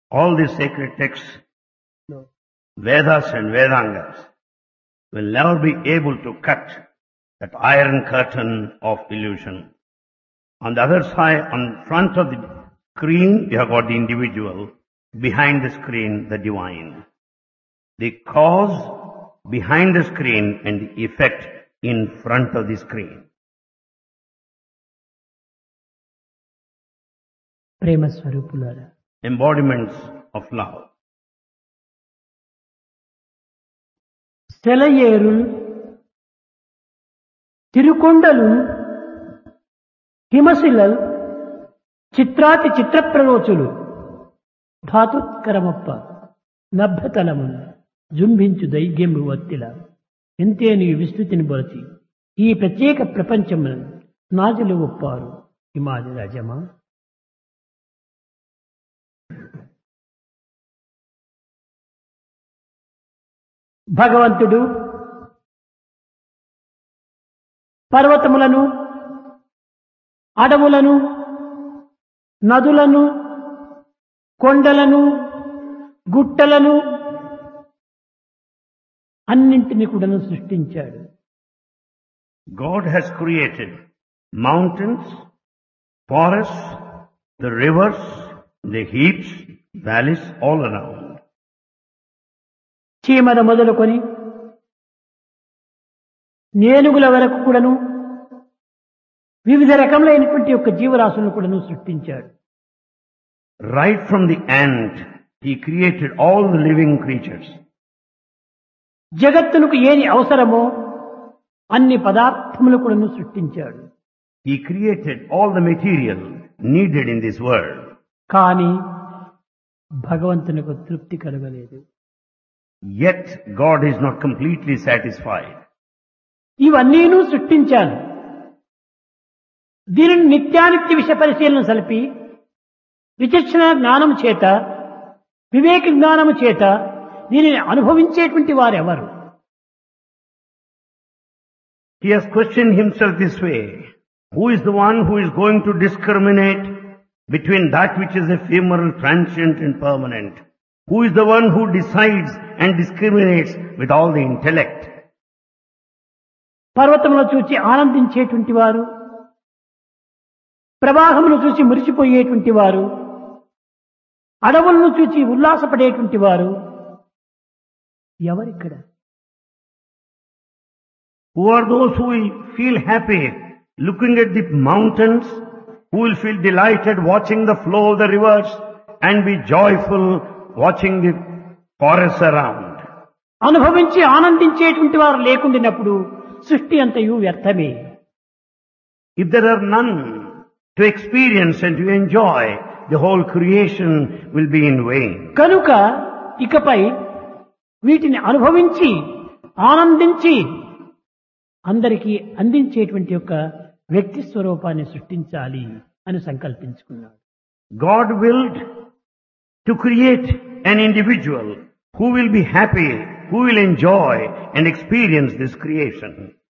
All these sacred texts, Vedas and Vedangas, will never be able to cut that iron curtain of illusion. On the other side, on front of the screen, you have got the individual. Behind the screen, the divine. The cause behind the screen and the effect in front of the screen. ప్రేమ స్వరూపులారా, Embodiments of love. సెలయేరు తిరుకొండలు హిమశిలల్ చిత్రాతి చిత్రప్రరోచులు ధాతుత్కరమప్ప నభ్యతలము జుంభించు దైగ్యము వత్తిల ఎంతేని విస్తృతిని బొరచి ఈ ప్రత్యేక ప్రపంచమును నాజులు ఒప్పారు హిమాది రాజమా. భగవంతుడు పర్వతములను, అడవులను, నదులను, కొండలను, గుట్టలను అన్నింటినీ కూడా సృష్టించాడు. God has created mountains, forests, the rivers, the heaps, valleys all around. చీమల మొదలుకొని నేనుగుల వరకు కూడాను వివిధ రకములైనటువంటి యొక్క జీవరాశులను కూడాను సృష్టించాడు. Right from the ant, he created all the living creatures. జగత్తునకు ఏది అవసరమో అన్ని పదార్థములు కూడాను సృష్టించాడు. He created all the material needed in this world. కానీ భగవంతునికి తృప్తి కలగలేదు. Yet God is not completely satisfied. ఇవన్నీను సృష్టించాను, దీనిని నిత్యానిత్య విషయ పరిశీలన సలిపి విచక్షణ జ్ఞానము చేత, వివేక జ్ఞానము చేత దీనిని అనుభవించేటువంటి వారెవరు? He has questioned himself this way. Who is the one who is going to discriminate between that which is ephemeral, transient and permanent? Who is the one who decides and discriminates with all the intellect? పర్వతమును చూచి ఆనందించేటువంటి వారు, ప్రవాహమును చూసి మురిసిపోయేటువంటి వారు, అడవులను చూచి ఉల్లాసపడేటువంటి వారు ఎవరిక్కడ? Who are those who will feel happy looking at the mountains, who will feel delighted watching the flow of the rivers and be joyful watching the forests around? అనుభవించి ఆనందించేటువంటి వారు లేకుండినప్పుడు సృష్టి అంతయు వ్యర్థమే. If there are none to experience and to enjoy, the whole creation will be in vain. కనుక ఇకపై వీటిని అనుభవించి ఆనందించి అందరికీ అందించేటువంటి యొక్క వ్యక్తి స్వరూపాన్ని సృష్టించాలి అని సంకల్పించుకున్నాడు. God willed to create an individual who will be happy, who will enjoy and experience this creation.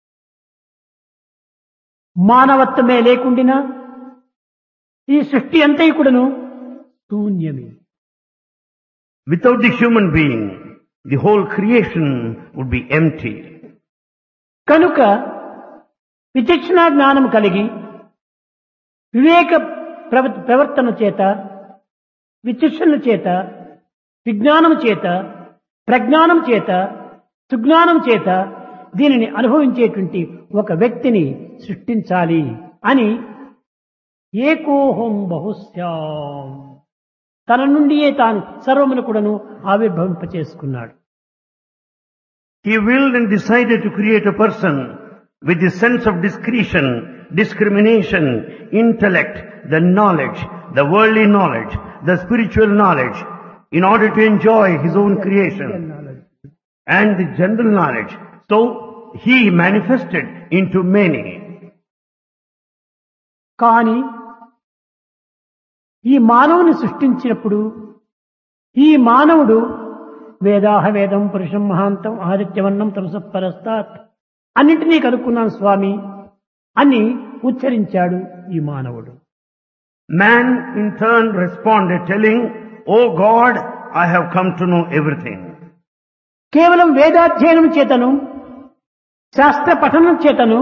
మానవత్వమే లేకుండినా ఈ సృష్టి అంతయు కూడాను శూన్యమే. Without the human being, the whole creation would be empty. కనుక విచక్షణ జ్ఞానం కలిగి వివేక ప్రవర్తన చేత, విచక్షణ చేత, విజ్ఞానం చేత, ప్రజ్ఞానం చేత, సుజ్ఞానం చేత దీనిని అనుభవించేటువంటి ఒక వ్యక్తిని సృష్టించాలి అని ఏకోహం బహుశ్యాం తన నుండియే తాను సర్వమును కూడాను ఆవిర్భవింపచేసుకున్నాడు. He willed and decided to create a person with the sense of discretion, discrimination, intellect, the knowledge, the worldly knowledge, the spiritual knowledge, in order to enjoy his own creation and the general knowledge. So he manifested into many. కానీ ఈ మానవుని సృష్టించినప్పుడు ఈ మానవుడు వేదాహ వేదం పురుషం మహాంతం ఆదిత్యవర్ణం తమసపరస్తాత్ అన్నింటినీ కనుక్కున్నాను స్వామి అని ఉచ్చరించాడు ఈ మానవుడు. Man in turn responded telling, "Oh God, I have come to know everything." కేవలం వేదాధ్యయనం చేతను శాస్త్ర పఠనం చేతను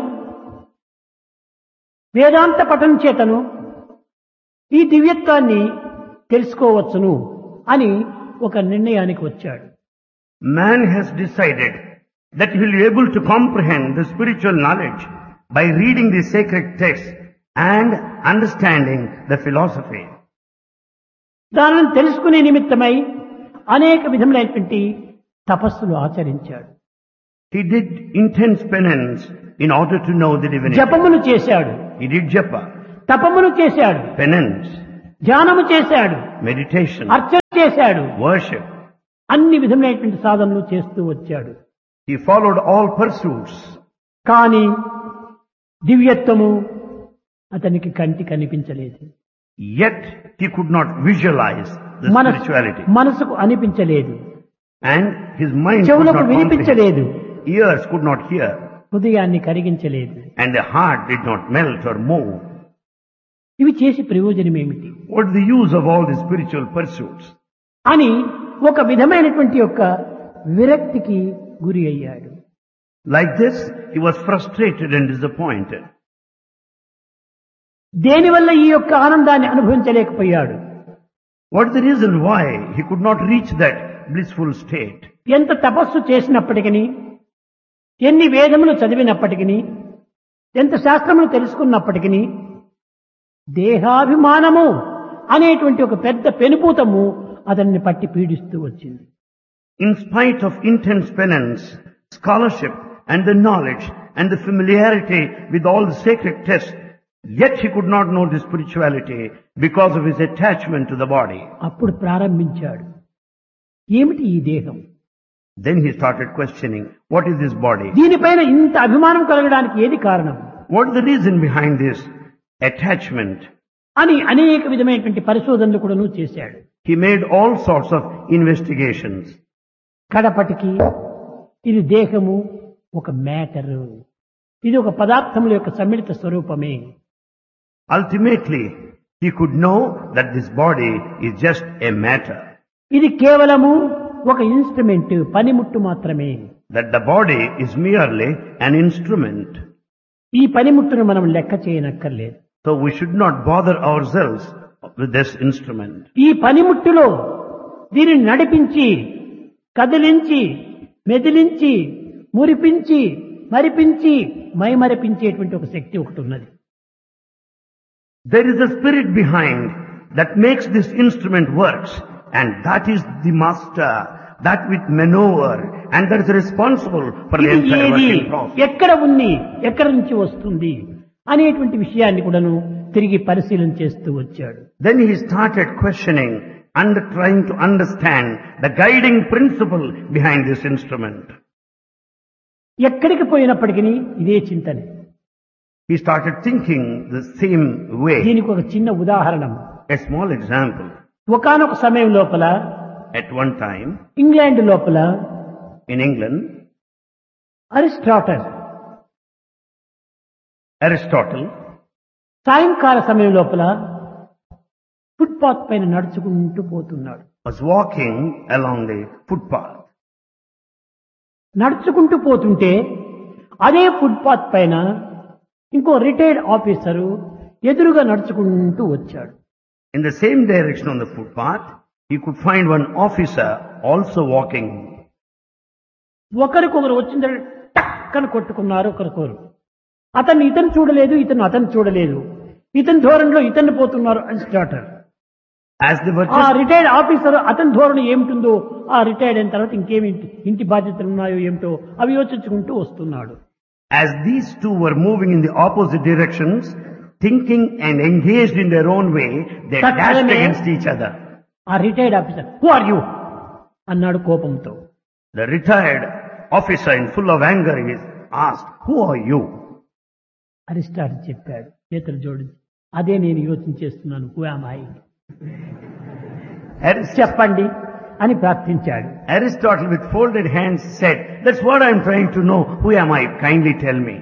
వేదాంత పఠనం చేతను ఈ దివ్యత్వాన్ని తెలుసుకోవచ్చును అని ఒక నిర్ణయానికి వచ్చాడు. Man has decided that he will be able to comprehend the spiritual knowledge by reading the sacred texts and understanding the philosophy. దానిని తెలుసుకునే నిమిత్తమై అనేక విధములైనటువంటి తపస్సులు ఆచరించాడు. He did intense penance in order to know the divinity. జపములు చేశాడు, He did japa, తపములు చేశాడు, penance, ధ్యానము చేశాడు, meditation, అర్చన చేశాడు, worship. అన్ని విధములైనటువంటి సాధనలు చేస్తూ వచ్చాడు. He followed all pursuits. కానీ దివ్యత్వము అతనికి కంటి కనిపించలేదు, Yet he could not visualize the spirituality. మనసుకు అనిపించలేదు, And his mind could చెవులకు not comprehend. వినిపించలేదు, Ears could not hear. హృదయాన్ని కరిగించలేదు. And the heart did not melt or move. ఇవి చేసి ప్రయోజనం ఏమిటి What is the use of all these spiritual pursuits? అని ఒక విధమైనటువంటి యొక్క విరక్తికి గురి అయ్యాడు. Like this, he was frustrated and disappointed. దేనివల్ల ఈ యొక్క ఆనందాన్ని అనుభవించలేకపోయాడు? What is the reason why he could not reach that blissful state? ఎంత తపస్సు చేసినప్పటికీ, ఎన్ని వేదములు చదివినప్పటికీ, ఎంత శాస్త్రములు తెలుసుకున్నప్పటికీ దేహాభిమానము అనేటువంటి ఒక పెద్ద పెనుపూతము అతన్ని పట్టి పీడిస్తూ వచ్చింది. In spite of intense penance, scholarship and the knowledge and the familiarity with all the sacred texts, yet he could not know the spirituality because of his attachment to the body. అప్పుడు ప్రారంభించాడు, ఏమిటి ఈ దేహం? Then he started questioning, what is this body? దీనిపైన ఇంత అభిమానం కలగడానికి ఏది కారణం What is the reason behind this attachment? అని అనేక విధమైనటువంటి పరిశోధనలు కూడా చేశాడు. He made all sorts of investigations. కడపటికి ఇది దేహము ఒక మ్యాటరు, ఇది ఒక పదార్థముల యొక్క సమ్మిళిత స్వరూపమే. Ultimately, he could know that this body is just a matter. ఇది కేవలము ఒక ఇన్స్ట్రుమెంట్, పనిముట్టు మాత్రమే. That the body is merely an instrument. ఈ పనిముట్టును మనం లెక్క చేయనక్కర్లేదు. So we should not bother ourselves with this instrument. ఈ పనిముట్టులో దీనిని నడిపించి, కదిలించి, మెదిలించి, మురిపించి, మరిపించి, మైమరిపించేటువంటి ఒక శక్తి ఒకటి ఉన్నది. There is a spirit behind that makes this instrument works, and that is the master, that with maneuver, and that is responsible for the ఇది entire ఏది, working process. ఎక్కడ ఉంది, ఎక్కడి నుంచి వస్తుంది అనేటువంటి విషయాన్ని కూడాను తిరిగి పరిశీలన చేస్తూ వచ్చాడు. Then he started questioning and trying to understand the guiding principle behind this instrument. ఎక్కడికి పోయినప్పటికీ ఇదే చింతనే. He started thinking the same way. దీనికి ఒక చిన్న ఉదాహరణ. A small example. ఒకానొక సమయం లోపల At one time, ఇంగ్లాండ్ లోపల in England, Aristotle సాయంకాల సమయం లోపల ఫుట్పాత్ పైన నడుచుకుంటూ పోతున్నాడు. was walking along the footpath. నడుచుకుంటూ పోతుంటే అదే ఫుట్పాత్ పైన ఇంకో రిటైర్డ్ ఆఫీసరు ఎదురుగా నడుచుకుంటూ వచ్చాడు. In the same direction on the footpath, he could find one officer also walking. ఒకరికొకరు వచ్చిన టక్కన కొట్టుకున్నారు ఒకరికొకరు. ఇతను చూడలేదు, అతను చూడలేదు. ఇతని ధోరణిలో ఇతన్ని పోతున్నారు అరిస్టాటల్. As they were ఆ just, రిటైర్డ్ ఆఫీసర్ అతని ధోరణి ఏమిటిందో, ఆ రిటైర్డ్ అయిన తర్వాత ఇంకేమి ఇంటి బాధ్యతలు ఉన్నాయో ఏమిటో అవి యోచించుకుంటూ వస్తున్నాడు. as these two were moving in the opposite directions, thinking and engaged in their own way, they dashed తక్షణమే against each other. ఆ retired officer who are you అన్నాడు కోపంతో. The retired officer, in full of anger, is asked, "Who are you?" Aristotle చెప్పాడు చేతులు జోడించి, అదే నేను యోచించేస్తున్నాను, who am I, చెప్పండి అని ప్రార్థించాడు. Aristotle with folded hands said, "That's what I'm trying to know. Who am I? Kindly tell me."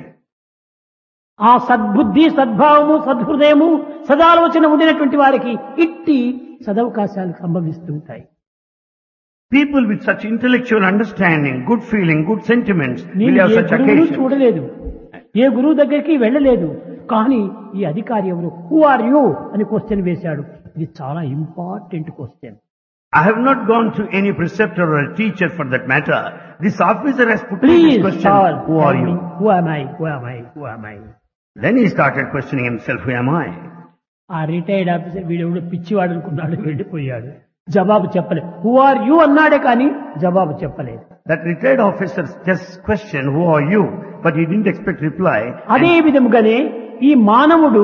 ఆ సద్బుద్ధి, సద్భావము, సద్హృదయము, సదాలోచన ఉండినటువంటి వారికి ఇట్టి సదవకాశాలు సంభవిస్తూ ఉంటాయి. People with such intellectual understanding, good feeling, good sentiments will నేను have ఏ such గురువును occasions. చూడలేదు, ఏ గురువు దగ్గరికి వెళ్ళలేదు, కానీ ఈ అధికారి ఎవరు, హూ ఆర్ యూ అని క్వశ్చన్ వేశాడు. ఇది చాలా important question. I have not gone to any preceptor or a teacher for that matter. This officer has put me this please question, who are you? Who am I, who am I, who am I? Then he started questioning himself, who am I? ఆ retired officer వీడెవడో పిచ్చివాడు అనుకున్నాడు, వెళ్ళిపోయాడు. జవాబు చెప్పలేదు. Who are you అన్నాడే కానీ జవాబు చెప్పలేదు. That retired officer just questioned, who are you? But he didn't expect reply. అదే విధముగానే ఈ మానవుడు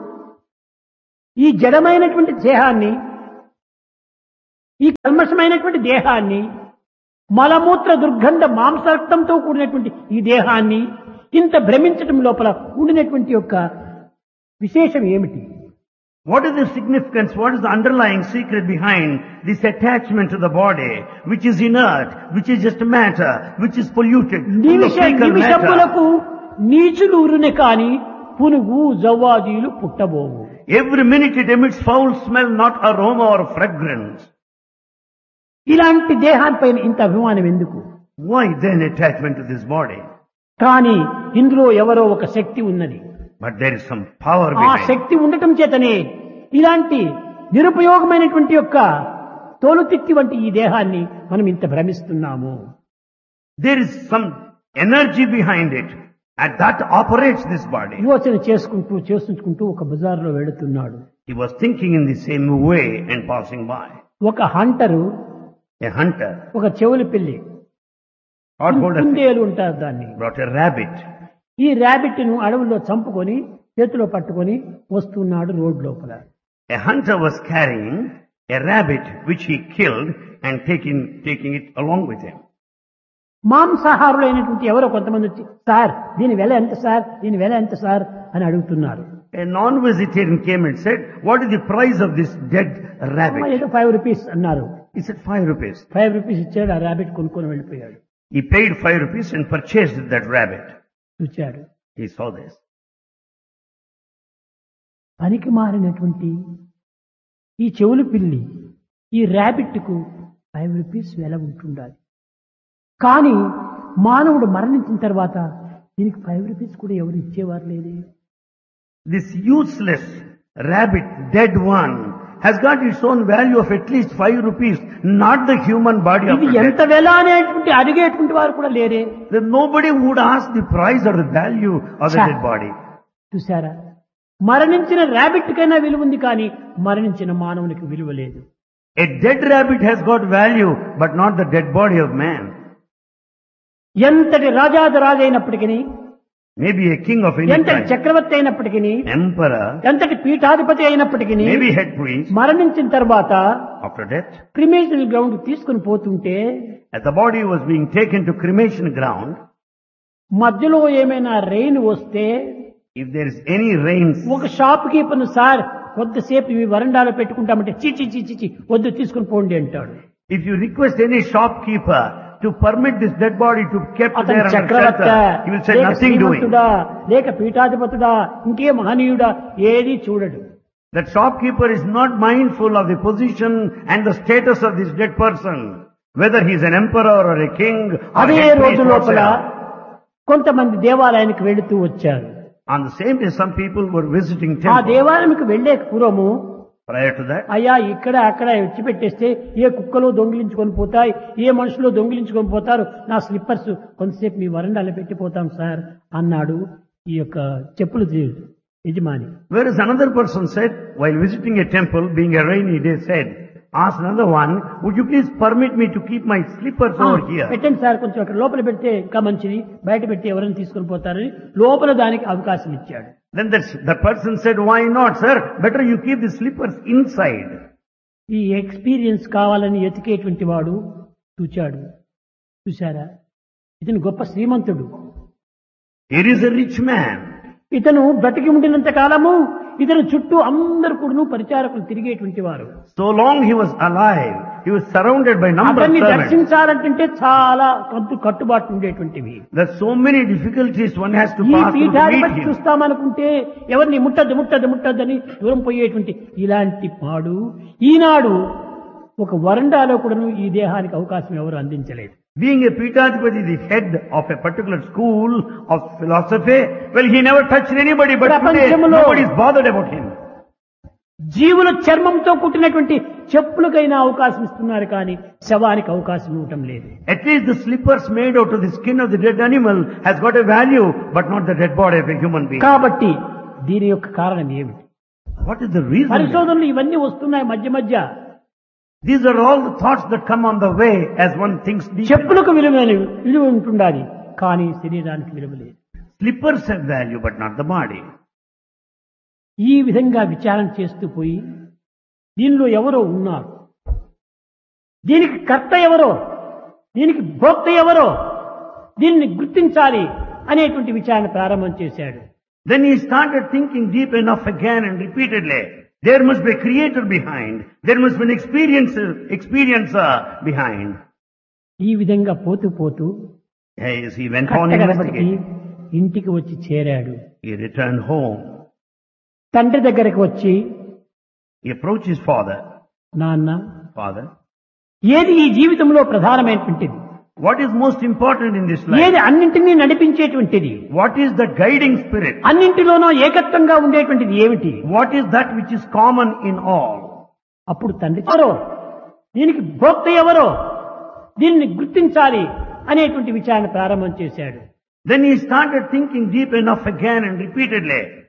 ఈ జడమైనటువంటి దేహాన్ని, ఈ కల్మషమైనటువంటి దేహాన్ని, మలమూత్ర దుర్గంధ మాంసరక్తంతో కూడినటువంటి ఈ దేహాన్ని ఇంత భ్రమించటం లోపల ఉండినటువంటి యొక్క విశేషం ఏమిటి? What is the significance, what is the underlying secret behind this attachment to the body, which is inert, which is just matter, which is polluted, full of fecal matter? నిమిషములకు నీచులు ఉరునే కాని పునుగు జవ్వాజీలు పుట్టబోవు. Every minute it emits foul smell, not aroma or fragrance. ఇలాంటి దేహానిపైన ఇంత అభిమానం ఎందుకు? Why then attachment to this body? కానీ ఇందులో ఎవరో ఒక శక్తి ఉన్నది. But there is some power ఆ behind. శక్తి ఉండటం చేతనే ఇలాంటి నిరుపయోగమైనటువంటి యొక్క తోలుతిత్తి వంటి ఈ దేహాన్ని మనం ఇంత భ్రమిస్తున్నాము. There is some energy behind it, and that operates this body. యోచన చేసుకుంటూ ఒక బజార్లో వెళుతున్నాడు. He was thinking in the same way and passing by. ఒక హంటరు, A hunter ఒక చెవుల పిల్లి, caught hold of it, కుందేలు ఉంటారు దాన్ని, brought a rabbit. ఈ ర్యాబిట్ ను అడవుల్లో చంపుకొని చేతిలో పట్టుకొని వస్తున్నాడు రోడ్ లోపల. A hunter was carrying a rabbit which he killed and taking it along with him. మాంసాహారులైనటువంటి ఎవరో కొంతమంది వచ్చి, సార్ దీని వెల ఎంత సార్, దీని వెల ఎంత సార్ అని అడుగుతున్నారు. A non-vegetarian came and said, what is the price of this dead rabbit? ఏదో 5 రూపీస్ అన్నారు. He said 5 rupees. 5 రూపీస్ ఇచ్చాడు, ఆ ర్యాబిట్ కొనుక్కొని వెళ్ళిపోయాడు. He paid 5 rupees and purchased that rabbit. చూచాడు. He saw this. పనికి మారినటువంటి ఈ చెవులు పిల్లి ఈ ర్యాబిట్ కు 5 రూపీస్ వెల ఉంటుండాలి. కానీ మానవుడు మరణించిన తర్వాత దీనికి 5 రూపీస్ కూడా ఎవరు ఇచ్చేవారు లేదే. This useless rabbit, dead one, has got its own value of at least 5 rupees, not the human body of ఇది the ఎంత dead. వెల అనేటువంటి అడిగేటువంటి వారు కూడా లేరే. Then nobody would ask the price or the value of the Sure. dead body. చూసారా, మరణించిన ర్యాబిట్ కైనా విలువ ఉంది, కానీ మరణించిన మానవునికి విలువ లేదు. A dead rabbit has got value, but not the dead body of man. ఎంతటి రాజాది అయినప్పటికీ, Maybe a king of any ఎంతటి kind, చక్రవర్తి అయినప్పటికీ, emperor, ఎంతటి పీఠాధిపతి అయినప్పటికీ, maybe head priest, మరణించిన తర్వాత after death, క్రిమేషన్ గ్రౌండ్ తీసుకుని పోతుంటే as the body was being taken to cremation ground, మధ్యలో ఏమైనా రెయిన్ వస్తే if there is any rains, ఒక షాప్ కీపర్, సార్ కొద్దిసేపు ఇవి వరండాలో పెట్టుకుంటామంటే చీచి చీచి చీ వద్దు తీసుకుని పోండి అంటాడు. if you request any shopkeeper to permit this dead body to kept అతను there under చక్రవర్త, shelter, he will say లేక nothing doing. శ్రీమంతుడా, లేక పీఠాధిపతుడా, ఇంకే మహనీయుడా, ఏది చూడడు. That shopkeeper is not mindful of the position and the status of this dead person, whether he is an emperor or a king or అదే head రోజు priest లోపల whatsoever. కొంతమంది దేవాలయానికి వెళుతూ వచ్చారు. On the same day, some people were visiting ఆ temple. దేవాలయంకి వెళ్లే పూర్వము, Prior to that, అయ్యా ఇక్కడ అక్కడ విడిచిపెట్టేస్తే ఏ కుక్కలో దొంగిలించుకొని పోతాయి, ఏ మనుషులో దొంగిలించుకొని పోతారు, నా స్లిప్పర్స్ కొంతసేపు మీ వరండాలో పెట్టిపోతాం సార్ అన్నాడు ఈ యొక్క చెప్పులు యజమాని. whereas another person said, while visiting a temple, being a rainy day, said, asked another one, would you please permit me to keep my slippers over here? పెట్టండి సార్, కొంచెం అక్కడ లోపల పెడితే ఇంకా మంచిది, బయట పెట్టి ఎవరైనా తీసుకొని పోతారని లోపల దానికి అవకాశం ఇచ్చాడు. Then the person said, why not, sir? Better you keep the slippers inside. ఈ ఎక్స్పీరియన్స్ కావాలని ఎతికేటువంటి వాడు చూశారా, ఇతను గొప్ప శ్రీమంతుడు, Here is a rich man. ఇతను బ్రతికి ఉండినంత కాలము ఇతను చుట్టూ అందరు కూడా పరిచారకులు తిరిగేటువంటి వారు. So long he was alive, he was surrounded by number of అతన్ని servants. దర్శించాలంటే చాలా కట్టుబాటు ఉండేటువంటివి. There's so many difficulties one has to ఈ pass through to పీఠాన్ని meet బట్టి him. చూస్తామనుకుంటే ఎవరిని ముట్టద్దని దూరం పోయేటువంటి ఇలాంటి పాడు ఈనాడు ఒక వరండాలో కూడా ఈ దేహానికి అవకాశం ఎవరు అందించలేదు. Being a Pithadipati, the head of a particular school of philosophy, well, he never touched anybody, but today ప్రపంచంలో nobody is bothered about him. జీవుల చర్మంతో కుట్టినటువంటి చెప్పులకైనా అవకాశం ఇస్తున్నారు కానీ శవానికి అవకాశం ఇవ్వటం లేదు. At least the slippers made out of the skin of the dead animal has got a value, but not the dead body of a human being. కాబట్టి దీని యొక్క కారణం ఏమిటి? What is the reason? పరిశోధనలు ఇవన్నీ వస్తున్నాయి మధ్య. These are all the thoughts that come on the way as one thinks deep. చెప్పులకు విలువ ఉంటుండాలి కానీ శరీరానికి విలువ లేదు. Slippers have value, but not the body. ఈ విధంగా విచారణ చేస్తూ పోయి దీనిలో ఎవరో ఉన్నారు, దీనికి కర్త ఎవరో, దీనికి భోక్త ఎవరో, దీన్ని గుర్తించాలి అనేటువంటి విచారణ ప్రారంభం చేశాడు. Then he started thinking deep enough again and repeatedly. There must be a creator behind. There must be an experiencer behind. ఈ విధంగా పోతూ Yes, he went on కట్టగడపటికి investigating. ఇంటికి వచ్చి చేరాడు. He returned home. తండ్రి దగ్గరికి వచ్చి, He approached his father. నాన్న, Father, ఏది ఈ జీవితంలో ప్రధానమైనటువంటిది, what is most important in this ఏది life? అన్నింటినీ నడిపించేటువంటిది, What is the guiding spirit? అన్నింటిలోనూ ఏకత్వంగా ఉండేటువంటిది ఏమిటి? What is that which is common in all? అప్పుడు తండ్రి ఎవరో, దీనికి భోక్త ఎవరో, దీన్ని గుర్తించాలి అనేటువంటి విచారణ ప్రారంభం చేశాడు. Then he started thinking deep enough again and repeatedly.